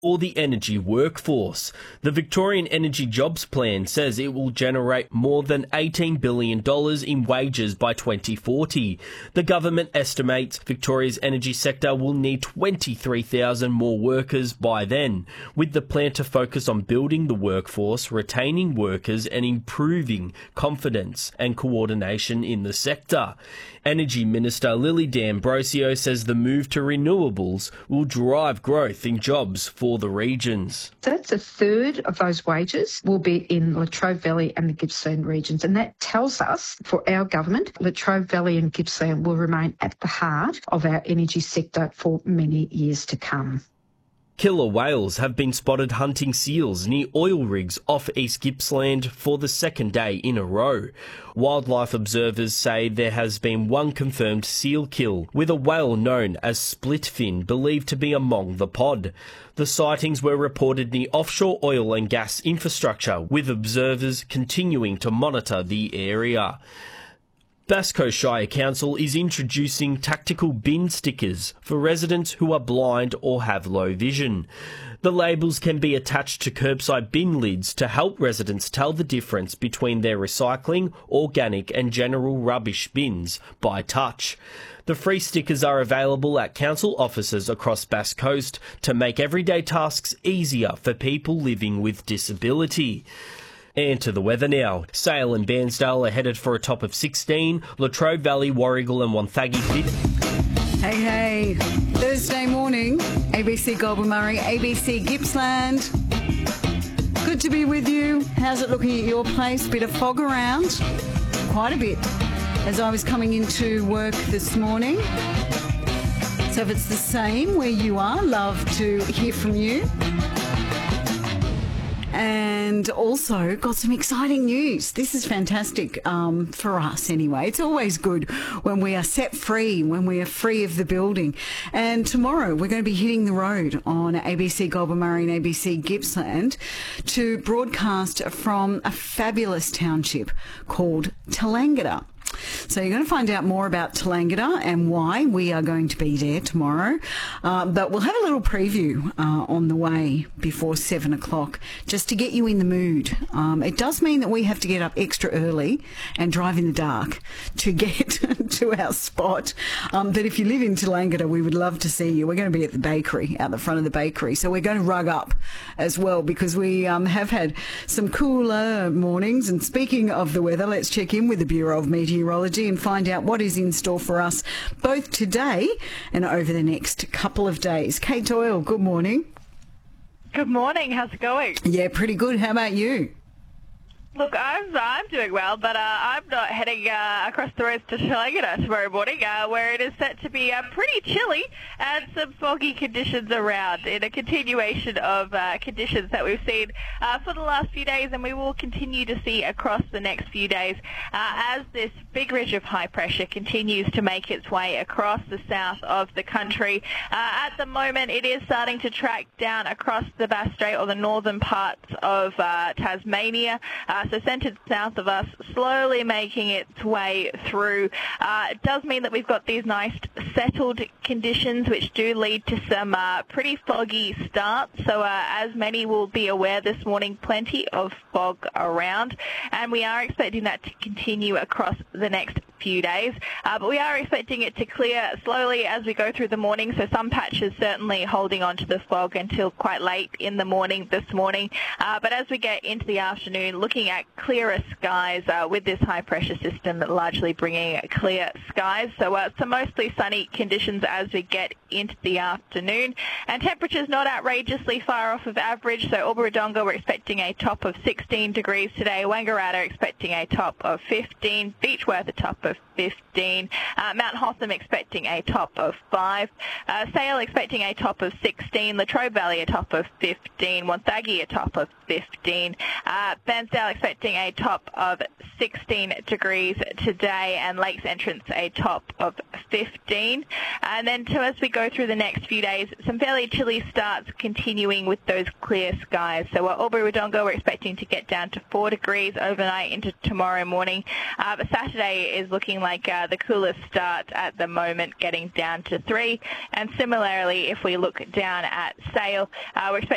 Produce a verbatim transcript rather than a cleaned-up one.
or the energy workforce. The Victorian Energy Jobs Plan says it will generate more than eighteen billion dollars in wages by twenty forty. The government estimates Victoria's energy sector will need twenty-three thousand more workers by then, with the plan to focus on building the workforce, retaining workers and improving confidence and coordination in the sector. Energy Minister Lily D'Ambrosio says the move to renewables will drive growth in jobs for the regions. So that's a third of those wages will be in Latrobe Valley and the Gippsland regions. And that tells us, for our government, Latrobe Valley and Gippsland will remain at the heart of our energy sector for many years to come. Killer whales have been spotted hunting seals near oil rigs off East Gippsland for the second day in a row. Wildlife observers say there has been one confirmed seal kill, with a whale known as splitfin believed to be among the pod. The sightings were reported near offshore oil and gas infrastructure, with observers continuing to monitor the area. Bass Coast Shire Council is introducing tactical bin stickers for residents who are blind or have low vision. The labels can be attached to curbside bin lids to help residents tell the difference between their recycling, organic and general rubbish bins by touch. The free stickers are available at council offices across Bass Coast to make everyday tasks easier for people living with disability. And to the weather now. Sale and Bairnsdale are headed for a top of sixteen. Latrobe Valley, Warrigal and Wonthaggi fifteen. Hey, hey. Thursday morning, A B C Goulburn-Murray, A B C Gippsland. Good to be with you. How's it looking at your place? Bit of fog around. Quite a bit. As I was coming into work this morning. So if it's the same where you are, love to hear from you. And also got some exciting news. This is fantastic um, for us anyway. It's always good when we are set free, when we are free of the building. And tomorrow we're going to be hitting the road on A B C Goulburn-Murray and A B C Gippsland to broadcast from a fabulous township called Tallangatta. So you're going to find out more about Tallangatta and why we are going to be there tomorrow. Uh, but we'll have a little preview uh, on the way before seven o'clock just to get you in the mood. Um, it does mean that we have to get up extra early and drive in the dark to get to our spot. Um, but if you live in Tallangatta, we would love to see you. We're going to be at the bakery, out the front of the bakery. So we're going to rug up as well because we um, have had some cooler mornings. And speaking of the weather, let's check in with the Bureau of Meteorology and find out what is in store for us both today and over the next couple of days. Kate Doyle, good morning. Good morning. How's it going? Yeah, pretty good. How about you? Look, I'm I'm doing well, but uh, I'm not heading uh, across the roads to Tallangatta tomorrow morning, uh, where it is set to be uh, pretty chilly and some foggy conditions around in a continuation of uh, conditions that we've seen uh, for the last few days, and we will continue to see across the next few days uh, as this big ridge of high pressure continues to make its way across the south of the country. Uh, at the moment, it is starting to track down across the Bass Strait or the northern parts of uh, Tasmania. Uh, so centred south of us, slowly making its way through. Uh, it does mean that we've got these nice settled conditions which do lead to some uh, pretty foggy starts. So uh, as many will be aware this morning, plenty of fog around, and we are expecting that to continue across the next few days. Uh, but we are expecting it to clear slowly as we go through the morning, so some patches certainly holding on to the fog until quite late in the morning this morning. Uh, but as we get into the afternoon, looking at clearer skies uh, with this high pressure system largely bringing clear skies. So uh, some mostly sunny conditions as we get into the afternoon, and temperatures not outrageously far off of average. So Albury-Wodonga, we're expecting a top of sixteen degrees today. Wangaratta expecting a top of fifteen. Beechworth a top of fifteen. Uh, Mount Hotham expecting a top of five. Uh, Sale expecting a top of sixteen. Latrobe Valley a top of fifteen. Wonthaggi a top of fifteen. Uh, Bairnsdale expecting a top of sixteen degrees today, and Lakes Entrance a top of fifteen. And then to, as we go through the next few days, some fairly chilly starts continuing with those clear skies. So uh, Albury-Wodonga, we're expecting to get down to four degrees overnight into tomorrow morning. Uh, but Saturday is looking like uh, the coolest start at the moment, getting down to three. And similarly, if we look down at Sale, uh, we're expecting